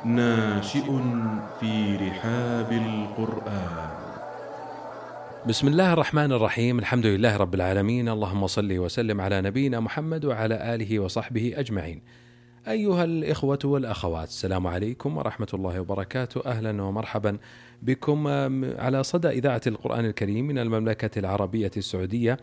ناشئ في رحاب القرآن. بسم الله الرحمن الرحيم. الحمد لله رب العالمين، اللهم صل وسلم على نبينا محمد وعلى آله وصحبه أجمعين. أيها الإخوة والأخوات، السلام عليكم ورحمة الله وبركاته. أهلا ومرحبا بكم على صدى إذاعة القرآن الكريم من المملكة العربية السعودية،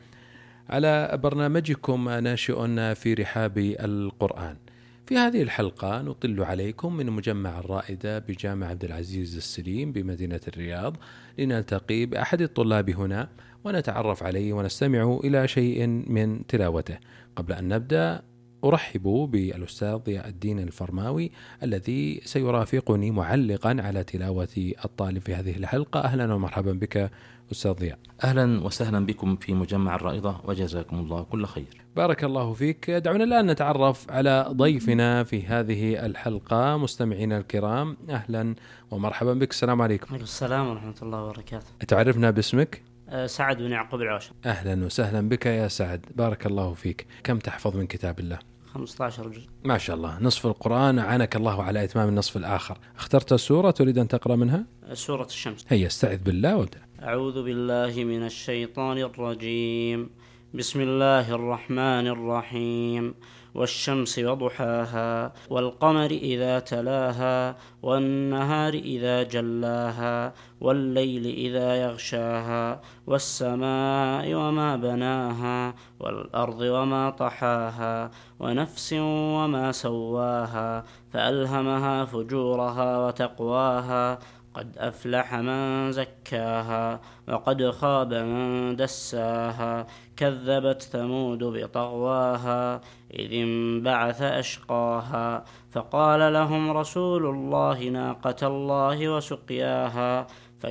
على برنامجكم ناشئ في رحاب القرآن. في هذه الحلقة نطل عليكم من مجمع الرائدة بجامع عبد العزيز السليم بمدينة الرياض، لنلتقي بأحد الطلاب هنا ونتعرف عليه ونستمع إلى شيء من تلاوته. قبل أن نبدأ أرحب بالأستاذ ضياء الدين الفرماوي الذي سيرافقني معلقا على تلاوة الطالب في هذه الحلقة. أهلا ومرحبا بك أستاذ ضياء. أهلا وسهلا بكم في مجمع الرائضة، وجزاكم الله كل خير. بارك الله فيك. دعونا الآن نتعرف على ضيفنا في هذه الحلقة. مستمعينا الكرام، أهلا ومرحبا بك. السلام عليكم. السلام ورحمة الله وبركاته. تعرفنا باسمك؟ سعد بن يعقوب العوشة. أهلا وسهلا بك يا سعد، بارك الله فيك. كم تحفظ من كتاب الله؟ 15 جزء. ما شاء الله، نصف القرآن. أعانك الله على إتمام النصف الآخر. اخترت السورة تريد أن تقرأ منها؟ سورة الشمس. هيا استعذ بالله وابدأ. أعوذ بالله من الشيطان الرجيم. بسم الله الرحمن الرحيم. والشمس وضحاها والقمر إذا تلاها والنهار إذا جلاها والليل إذا يغشاها والسماء وما بناها والأرض وما طحاها ونفس وما سواها فألهمها فجورها وتقواها. قد أفلح من زكاها وقد خاب من دساها. كذبت ثمود بطغواها إذ انبعث أشقاها فقال لهم رسول الله ناقة الله وسقياها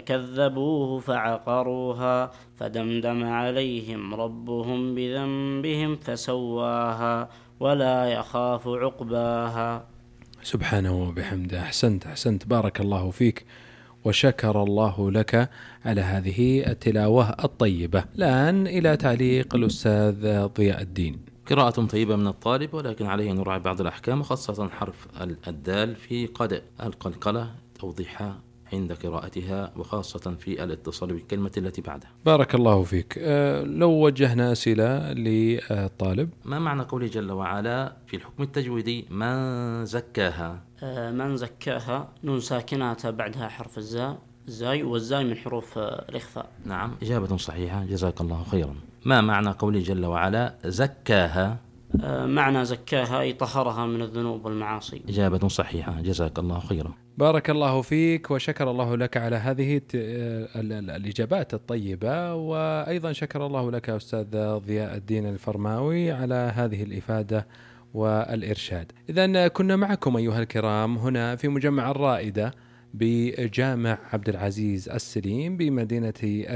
فكذبوه فعقروها فدمدم عليهم ربهم بذنبهم فسواها ولا يخاف عقباها. سبحانه وبحمده. أحسنت بارك الله فيك، وشكر الله لك على هذه التلاوة الطيبة. الآن إلى تعليق الأستاذ ضياء الدين. قراءة طيبة من الطالب، ولكن عليه أن نراعي بعض الأحكام، خاصة حرف الدال في قد القلقلة، توضيحها عند قراءتها، وخاصة في الاتصال بالكلمة التي بعدها. بارك الله فيك. لو وجهنا أسئلة للطالب. ما معنى قوله جل وعلا في الحكم التجويدي من زكاها؟ من زكاها نون ساكنة بعدها حرف الزاي، والزاي من حروف الإخفاء. نعم، إجابة صحيحة، جزاك الله خيرا. ما معنى قوله جل وعلا زكاها؟ معنى زكاها أي طهرها من الذنوب والمعاصي. إجابة صحيحة، جزاك الله خيرا. بارك الله فيك، وشكر الله لك على هذه الإجابات الطيبة، وأيضا شكر الله لك أستاذ ضياء الدين الفرماوي على هذه الإفادة والإرشاد. إذن كنا معكم أيها الكرام هنا في مجمع الرائدة بجامع عبد العزيز السليم بمدينة